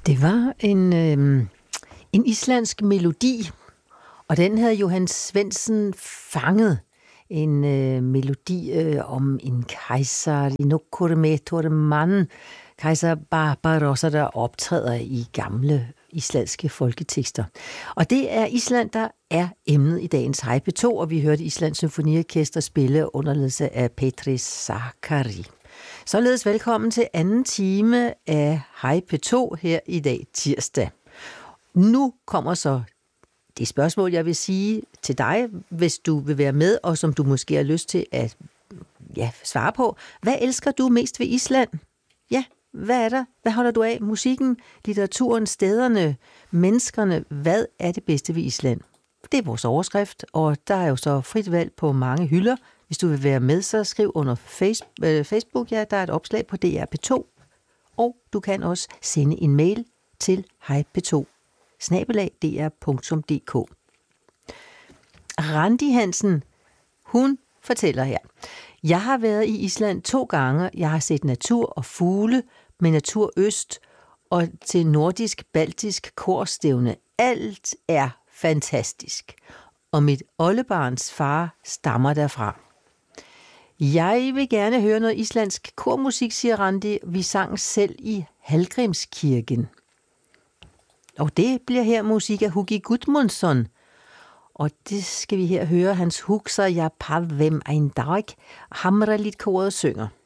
Det var en islandsk melodi, og den havde Johan Svendsen fanget. En melodi om en kejser, Nokkurmetormann, kejser Barbarossa, der optræder i gamle islandske folketekster. Og det er Island, der er emnet i dagens Hej P2, og vi hørte Islands Symfoniorkester spille under ledelse af Petri Sakari. Således velkommen til anden time af Hej P2 her i dag tirsdag. Nu kommer så det spørgsmål, jeg vil sige til dig, hvis du vil være med, og som du måske har lyst til at svare på. Hvad elsker du mest ved Island? Ja, hvad er der? Hvad holder du af? Musikken, litteraturen, stederne, menneskerne. Hvad er det bedste ved Island? Det er vores overskrift, og der er jo så frit valg på mange hylder. Hvis du vil være med, så skriv under Facebook. Ja, der er et opslag på DR P2. Og du kan også sende en mail til hejp2@dr.dk. Randi Hansen, hun fortæller her. Jeg har været i Island 2 gange. Jeg har set natur og fugle med Natur Øst og til nordisk-baltisk korstævne. Alt er fantastisk. Og mit oldebarns far stammer derfra. Jeg vil gerne høre noget islandsk kormusik, siger Randi. Vi sang selv i Hallgrímskirken. Og det bliver her musik af Hugi Gudmundsson. Og det skal vi her høre. Hans Hugsar jeg pavvem ein dag. Hamra lidt koret synger.